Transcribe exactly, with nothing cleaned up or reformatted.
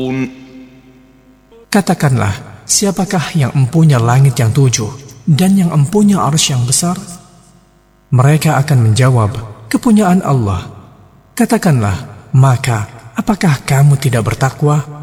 Katakanlah, siapakah yang empunya langit yang tujuh dan yang empunya arsy yang besar? Mereka akan menjawab, kepunyaan Allah. Katakanlah, maka apakah kamu tidak bertakwa?